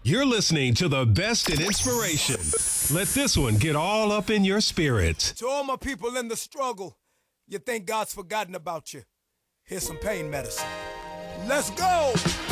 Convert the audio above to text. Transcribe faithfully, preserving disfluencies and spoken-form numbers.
You're listening to the best in inspiration. Let this one get all up in your spirit. To all my people in the struggle, you think God's forgotten about you. Here's some pain medicine. Let's go!